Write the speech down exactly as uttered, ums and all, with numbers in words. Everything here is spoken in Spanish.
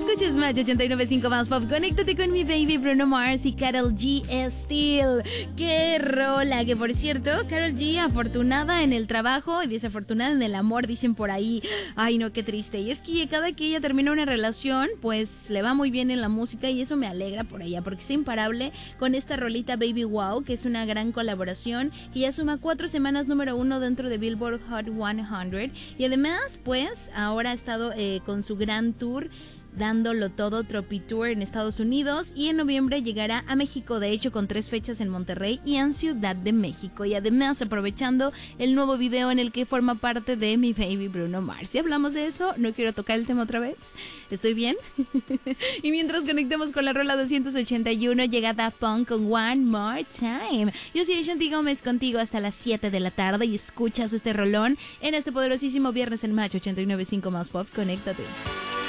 Escuchas Match ochenta y nueve punto cinco más Pop. Conéctate con mi baby Bruno Mars y Karol G. Steel. ¡Qué rola! Que por cierto, Karol G afortunada en el trabajo y desafortunada en el amor, dicen por ahí. Ay, no, qué triste. Y es que cada que ella termina una relación, pues le va muy bien en la música y eso me alegra por ella, porque está imparable con esta rolita Baby Wow, que es una gran colaboración que ya suma cuatro semanas número uno dentro de Billboard Hot cien. Y además, pues, ahora ha estado eh, con su gran tour dándolo todo, Tropi Tour en Estados Unidos, y en noviembre llegará a México, de hecho con tres fechas en Monterrey y en Ciudad de México, y además aprovechando el nuevo video en el que forma parte de mi baby Bruno Mars. Si hablamos de eso, no quiero tocar el tema otra vez, ¿estoy bien? Y mientras conectemos con la rola doscientos ochenta y uno, llega Daft Punk con One More Time. Yo soy Shanti Gómez contigo hasta las siete de la tarde y escuchas este rolón en este poderosísimo viernes en Match ochenta y nueve punto cinco más Pop. Conéctate.